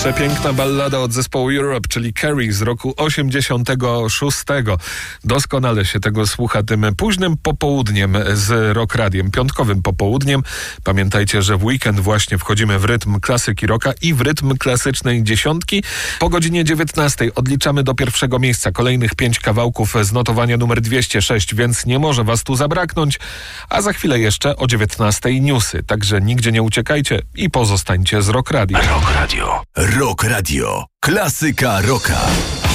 Przepiękna ballada od zespołu Europe, czyli Carrie z roku 86. Doskonale się tego słucha tym późnym popołudniem z Rock Radiem, piątkowym popołudniem. Pamiętajcie, że w weekend właśnie wchodzimy w rytm klasyki rocka i w rytm klasycznej dziesiątki. Po godzinie 19 odliczamy do pierwszego miejsca kolejnych 5 kawałków z notowania numer 206, więc nie może was tu zabraknąć. A za chwilę jeszcze o 19 newsy, także nigdzie nie uciekajcie i pozostańcie z Rock Radio. Rock Radio. Rock Radio. Klasyka rocka.